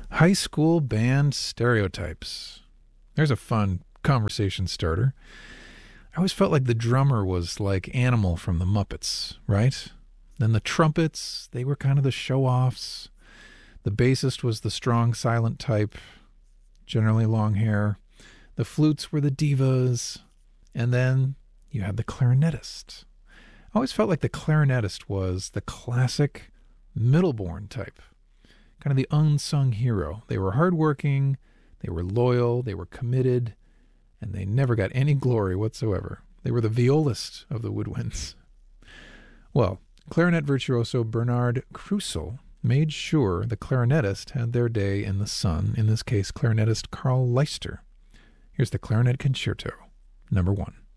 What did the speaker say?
High school band stereotypes. There's a fun conversation starter. I always felt like the drummer was like Animal from the Muppets, right? Then the trumpets, they were kind of the show offs. The bassist was the strong, silent type, generally long hair. The flutes were the divas. And then you had the clarinetist. I always felt like the clarinetist was the classic middleborn type, kind of the unsung hero. They were hardworking, they were loyal, they were committed, and they never got any glory whatsoever. They were the violist of the woodwinds. Well, clarinet virtuoso Bernard Krusel made sure the clarinetists had their day in the sun, in this case, clarinetist Carl Leister. Here's the Clarinet Concerto, number 1.